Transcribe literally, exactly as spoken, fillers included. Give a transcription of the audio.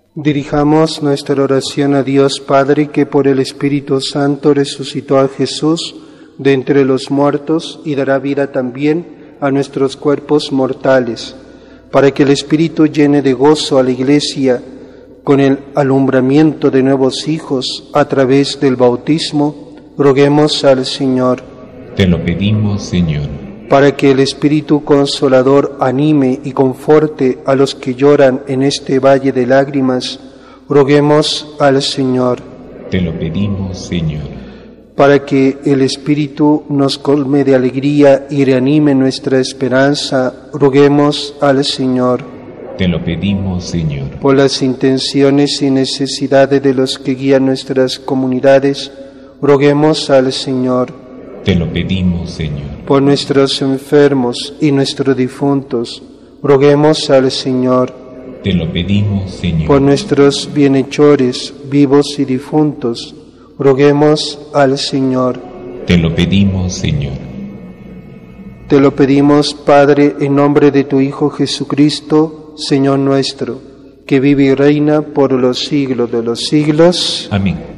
Dirijamos nuestra oración a Dios Padre, que por el Espíritu Santo resucitó a Jesús de entre los muertos y dará vida también a nuestros cuerpos mortales, para que el Espíritu llene de gozo a la Iglesia con el alumbramiento de nuevos hijos a través del bautismo. Roguemos al Señor. Te lo pedimos, Señor. Para que el Espíritu Consolador anime y conforte a los que lloran en este valle de lágrimas, roguemos al Señor. Te lo pedimos, Señor. Para que el Espíritu nos colme de alegría y reanime nuestra esperanza, roguemos al Señor. Te lo pedimos, Señor. Por las intenciones y necesidades de los que guían nuestras comunidades, roguemos al Señor. Te lo pedimos, Señor. Por nuestros enfermos y nuestros difuntos, roguemos al Señor. Te lo pedimos, Señor. Por nuestros bienhechores, vivos y difuntos, roguemos al Señor. Te lo pedimos, Señor. Te lo pedimos, Padre, en nombre de tu Hijo Jesucristo, Señor nuestro, que vive y reina por los siglos de los siglos. Amén.